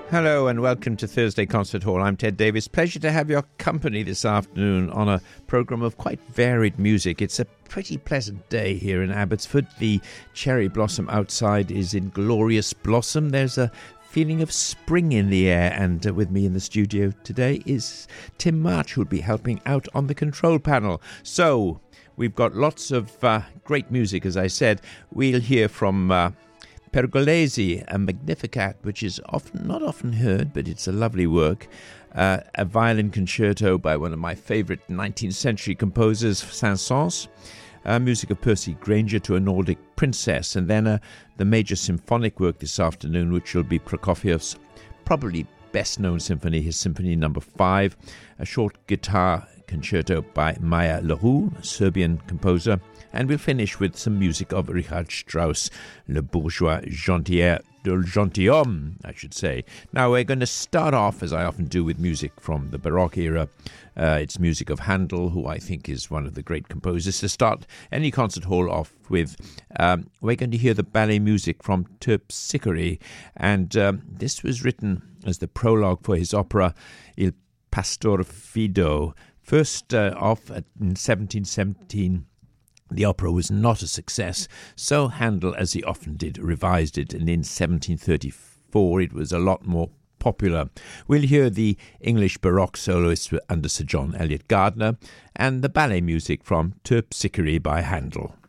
Hello and welcome to Thursday Concert Hall. I'm Ted Davis. Pleasure to have your company this afternoon on a programme of quite varied music. It's a pretty pleasant day here in Abbotsford. The cherry blossom outside is in glorious blossom. There's a feeling of spring in the air, and with me in the studio today is Tim March, who'll be helping out on the control panel. So we've got lots of great music, as I said. We'll hear from Pergolesi, a Magnificat, which is not often heard, but it's a lovely work. A violin concerto by one of my favourite 19th century composers, Saint-Saëns. Music of Percy Grainger, To a Nordic Princess. And then the major symphonic work this afternoon, which will be Prokofiev's probably best-known symphony, his Symphony No. 5. A short guitar concerto by Maja Leroux, a Serbian composer. And we'll finish with some music of Richard Strauss, Le Bourgeois Gentilhomme, I should say. Now, we're going to start off, as I often do, with music from the Baroque era. It's music of Handel, who I think is one of the great composers. To start any concert hall off with, we're going to hear the ballet music from Terpsichore. And this was written as the prologue for his opera Il Pastor Fido. First off in 1717, the opera was not a success, so Handel, as he often did, revised it, and in 1734 it was a lot more popular. We'll hear the English Baroque soloists under Sir John Eliot Gardiner and the ballet music from Terpsichore by Handel.